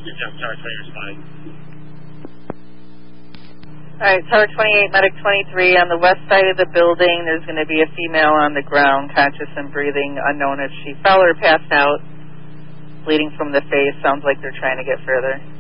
Tower 20 responding. All right, Tower 28, Medic 23. On the west side of the building, there's going to be a female on the ground, conscious and breathing, unknown if she fell or passed out, bleeding from the face. Sounds like they're trying to get further.